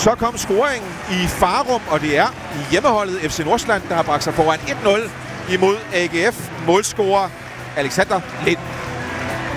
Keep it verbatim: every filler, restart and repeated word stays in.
Så kom scoringen i Farum, og det er hjemmeholdet F C Nordsjælland, der har bragt sig foran et nul imod A G F. Målscorer Alexander Lind.